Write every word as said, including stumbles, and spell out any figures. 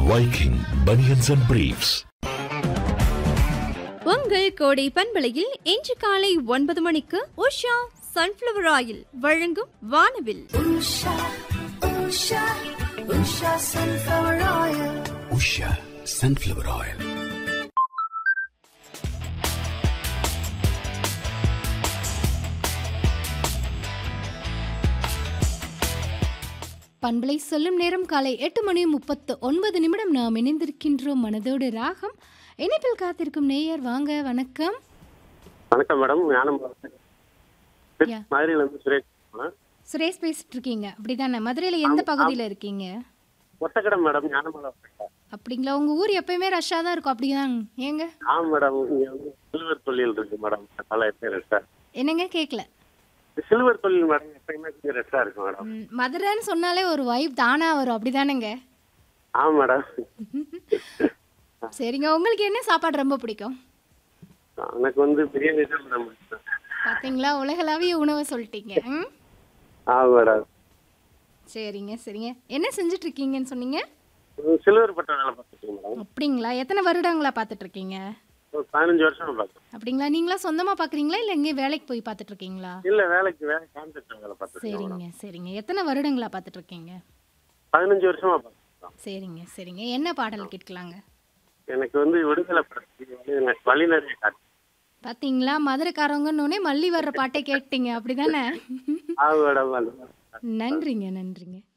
Viking Bunions and Briefs. உங்கள் கோடை பண்பலையில் இன்று காலை ஒன்பது மணிக்கு உஷா சன்ஃபிளவர் ஆயில் வழங்கும் வானவில். Usha, Usha, Usha sunflower oil. Usha sunflower oil. பண்பலை சொல்லும் நேரம் காலை எட்டு மணி முப்பத்து ஒன்பது நிமிடம் நாம் இணைந்திருக்கின்றோம். மனதோடு ராகம் இணைப்பில் காத்திருக்கும் நேயர் வாங்க. வணக்கம். வணக்கம் மேடம். ஞானம் யா. மதுரையில இருந்து சுரேஷ். சுரேஷ் பேசிட்டு இருக்கீங்க அப்படிதானே? மதுரையில எந்த பகுதியில இருக்கீங்க? ஒட்டக்கடம் மேடம். ஞானமலை. அப்படிங்களா? உங்க ஊர் எப்பயுமே ரஷ்ஷா தான் இருக்கும் அப்படிதான் ஏங்க? ஆமா மேடம். இங்க வந்து சில்வர் தொழில் இருக்கு மேடம். பல ரஷ்ஷா. என்னங்க கேட்கல? சில்வர் தொழில் மேடம் எப்பயுமே கொஞ்சம் ரஷ்ஷா இருக்கு மேடம். ம், மதுரைன்னு சொன்னாலே ஒரு வைப் தானா வரும் அப்படிதானேங்க? ஆமா மேடம். சரிங்க, உங்களுக்கு என்ன சாப்பாடு ரொம்ப பிடிக்கும்? எனக்கு வந்து பிரியாணி தான் மேடம் பிடிக்கும். பாத்தீங்களா, உலகளாவிய உணவை சொல்லிட்டீங்க. ம், ஆமா மேடம். சரிங்க சரிங்க. என்ன செஞ்சுட்டு இருக்கீங்கன்னு சொன்னீங்க? சில்வர் பட்ட வேலை பார்த்துட்டு மேடம். அப்படிங்களா? எத்தனை வருடங்களா பார்த்துட்டு இருக்கீங்க? ஒரு பதினஞ்சு வருஷம் பார்த்தேன். அப்படிங்களா? நீங்களா சொந்தமா பாக்குறீங்களா இல்ல எங்க வேலைக்கு போய் பார்த்துட்டு இருக்கீங்களா? இல்ல வேலைக்கு வேலை கான்ட்ராக்ட் வேலை பார்த்துட்டு சரிங்க சரிங்க. எத்தனை வருடங்களா பார்த்துட்டு இருக்கீங்க? பதினஞ்சு வருஷமா பார்த்தேன். சரிங்க சரிங்க. என்ன பாடல் கேட்கலாங்க? எனக்கு வந்து விடுதலை படத்துக்கு வழி நிறைய காட்டு. பாத்தீங்களா, மதுரைக்காரங்கன்னு மல்லி வர்ற பாட்டை கேட்டீங்க அப்படிதானே? ஆமா மேடம். நன்றிங்க நன்றிங்க.